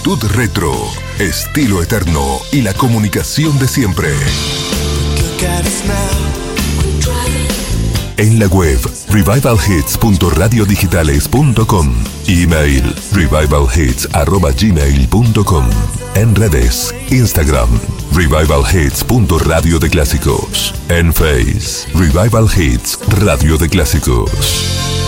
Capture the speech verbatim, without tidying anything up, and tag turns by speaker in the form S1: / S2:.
S1: Juventud retro, estilo eterno y la comunicación de siempre. En la web revival hits punto radio digitales punto com. Email revival hits arroba gmail punto com. En redes, Instagram, Revival Hits punto radio de clásicos. En Face, Revival Hits Radio de Clásicos.